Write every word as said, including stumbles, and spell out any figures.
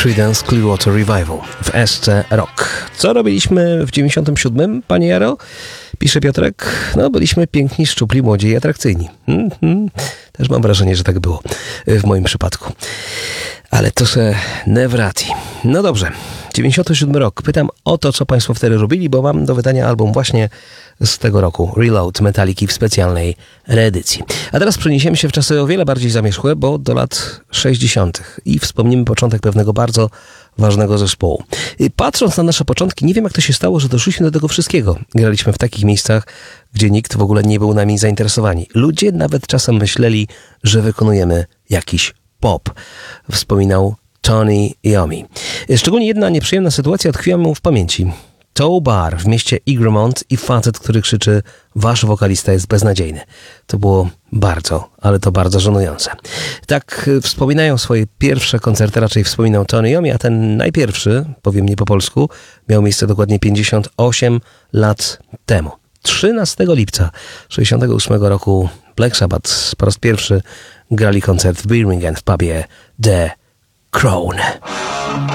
Creedence Clearwater Revival w S C Rock. Co robiliśmy w dziewięćdziesiątym siódmym, panie Jaro? Pisze Piotrek. No, byliśmy piękni, szczupli, młodzi i atrakcyjni. Hmm, hmm. Też mam wrażenie, że tak było w moim przypadku. Ale to se nie wraci. No dobrze, dziewięćdziesiąty siódmy rok. Pytam o to, co państwo wtedy robili, bo mam do wydania album właśnie z tego roku. Reload Metaliki w specjalnej reedycji. A teraz przeniesiemy się w czasy o wiele bardziej zamierzchłe, bo do lat sześćdziesiątych. I wspomnimy początek pewnego bardzo ważnego zespołu. I patrząc na nasze początki, nie wiem, jak to się stało, że doszliśmy do tego wszystkiego. Graliśmy w takich miejscach, gdzie nikt w ogóle nie był nami zainteresowani. Ludzie nawet czasem myśleli, że wykonujemy jakiś pop. Wspominał Tony Iommi. Szczególnie jedna nieprzyjemna sytuacja tkwiła mu w pamięci. Tow Bar w mieście Egremont i facet, który krzyczy: wasz wokalista jest beznadziejny. To było bardzo, ale to bardzo żenujące. Tak wspominają swoje pierwsze koncerty, raczej wspominał Tony Iommi, a ten najpierwszy, powiem nie po polsku, miał miejsce dokładnie pięćdziesiąt osiem lat temu. trzynastego lipca sześćdziesiątego ósmego roku Black Sabbath po raz pierwszy grali koncert w Birmingham w pubie The Crown.